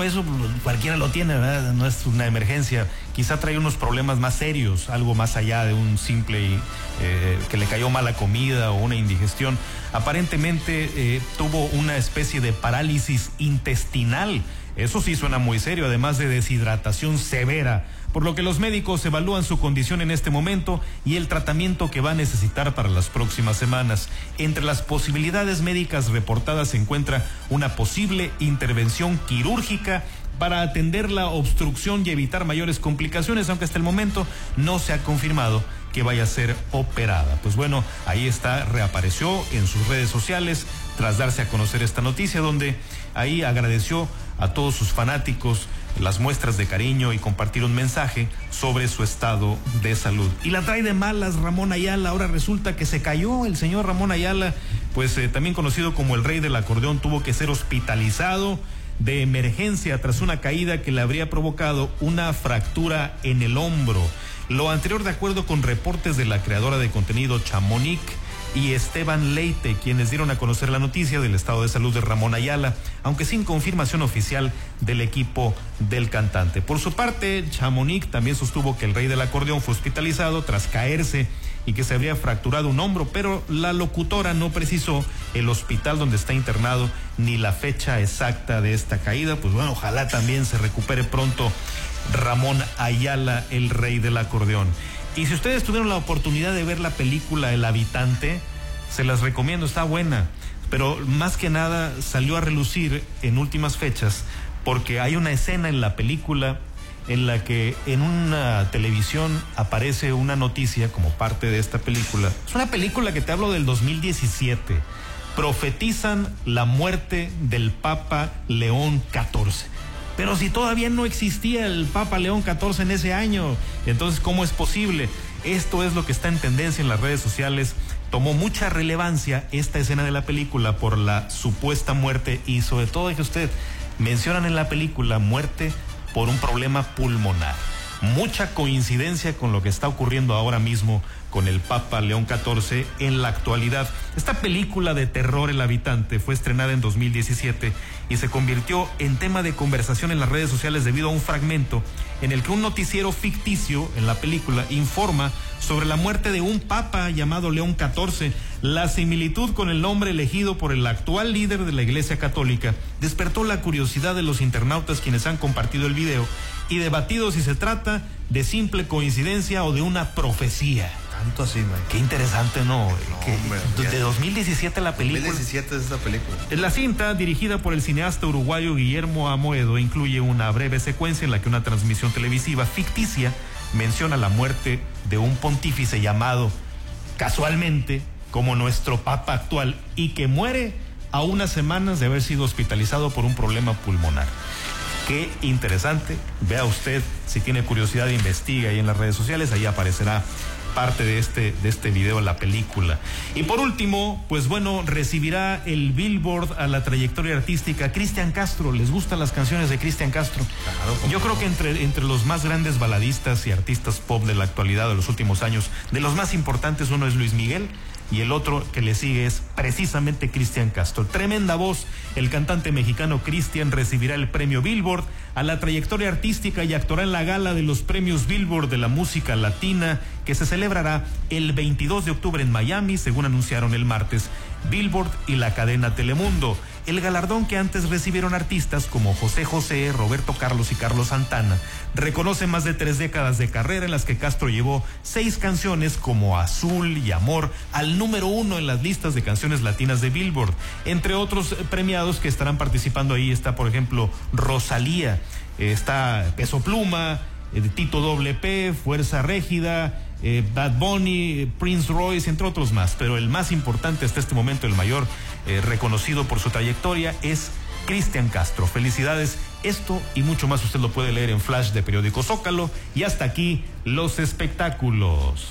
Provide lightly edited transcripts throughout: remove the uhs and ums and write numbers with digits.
eso cualquiera lo tiene, ¿verdad? No es una emergencia. Quizá trae unos problemas más serios, algo más allá de un simple que le cayó mala comida o una indigestión. Aparentemente tuvo una especie de parálisis intestinal. Eso sí suena muy serio, además de deshidratación severa, por lo que los médicos evalúan su condición en este momento y el tratamiento que va a necesitar para las próximas semanas. Entre las posibilidades médicas reportadas se encuentra una posible intervención quirúrgica para atender la obstrucción y evitar mayores complicaciones, aunque hasta el momento no se ha confirmado que vaya a ser operada. Pues bueno, ahí está, reapareció en sus redes sociales tras darse a conocer esta noticia, donde ahí agradeció a todos sus fanáticos las muestras de cariño y compartir un mensaje sobre su estado de salud. Y la trae de malas Ramón Ayala. Ahora resulta que se cayó el señor Ramón Ayala, pues también conocido como el rey del acordeón, tuvo que ser hospitalizado de emergencia tras una caída que le habría provocado una fractura en el hombro. Lo anterior de acuerdo con reportes de la creadora de contenido Chamonix y Esteban Leite, quienes dieron a conocer la noticia del estado de salud de Ramón Ayala, aunque sin confirmación oficial del equipo del cantante. Por su parte, Chamonix también sostuvo que el rey del acordeón fue hospitalizado tras caerse y que se habría fracturado un hombro, pero la locutora no precisó el hospital donde está internado ni la fecha exacta de esta caída. Pues bueno, ojalá también se recupere pronto Ramón Ayala, el rey del acordeón. Y si ustedes tuvieron la oportunidad de ver la película El Habitante, se las recomiendo, está buena, pero más que nada salió a relucir en últimas fechas porque hay una escena en la película en la que en una televisión aparece una noticia como parte de esta película. Es una película que te hablo del 2017. Profetizan la muerte del Papa León XIV. Pero si todavía no existía el Papa León XIV en ese año, entonces ¿cómo es posible? Esto es lo que está en tendencia en las redes sociales. Tomó mucha relevancia esta escena de la película por la supuesta muerte y sobre todo, que usted mencionan en la película muerte por un problema pulmonar. Mucha coincidencia con lo que está ocurriendo ahora mismo con el Papa León XIV en la actualidad. Esta película de terror, El Habitante, fue estrenada en 2017 y se convirtió en tema de conversación en las redes sociales debido a un fragmento en el que un noticiero ficticio en la película informa sobre la muerte de un papa llamado León XIV. La similitud con el nombre elegido por el actual líder de la Iglesia Católica despertó la curiosidad de los internautas, quienes han compartido el video y debatido si se trata de simple coincidencia o de una profecía. Tanto así, Mike. Qué interesante, ¿no? Hombre, de 2017 la película. 2017 es esta película. La cinta, dirigida por el cineasta uruguayo Guillermo Amoedo, incluye una breve secuencia en la que una transmisión televisiva ficticia menciona la muerte de un pontífice llamado, casualmente, como nuestro papa actual, y que muere a unas semanas de haber sido hospitalizado por un problema pulmonar. Qué interesante. Vea usted, si tiene curiosidad, investiga ahí en las redes sociales, ahí aparecerá parte de este video, la película. Y por último, pues bueno, recibirá el Billboard a la trayectoria artística Cristian Castro. ¿Les gustan las canciones de Cristian Castro? Claro. Yo creo que entre los más grandes baladistas y artistas pop de la actualidad, de los últimos años, de los más importantes, uno es Luis Miguel y el otro que le sigue es precisamente Cristian Castro. Tremenda voz. El cantante mexicano Cristian recibirá el premio Billboard a la trayectoria artística y actuará en la gala de los premios Billboard de la música latina, que se celebrará el 22 de octubre en Miami, según anunciaron el martes Billboard y la cadena Telemundo. El galardón, que antes recibieron artistas como José José, Roberto Carlos y Carlos Santana, reconoce más de 3 décadas de carrera en las que Castro llevó 6 canciones como Azul y Amor al número 1 en las listas de canciones latinas de Billboard. Entre otros premiados que estarán participando ahí está, por ejemplo, Rosalía, está Peso Pluma, Tito WP, Fuerza Régida, Bad Bunny, Prince Royce, entre otros más. Pero el más importante hasta este momento, el mayor reconocido por su trayectoria, es Cristian Castro. Felicidades. Esto y mucho más usted lo puede leer en Flash de Periódico Zócalo. Y hasta aquí los espectáculos.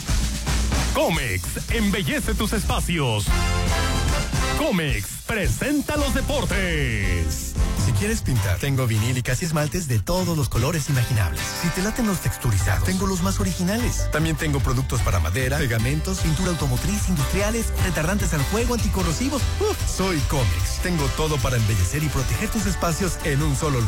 Comex embellece tus espacios. Comex presenta los deportes. Si quieres pintar, tengo vinílicas y esmaltes de todos los colores imaginables. Si te laten los texturizados, tengo los más originales. También tengo productos para madera, pegamentos, pintura automotriz, industriales, retardantes al fuego, anticorrosivos. Soy Comex. Tengo todo para embellecer y proteger tus espacios en un solo lugar.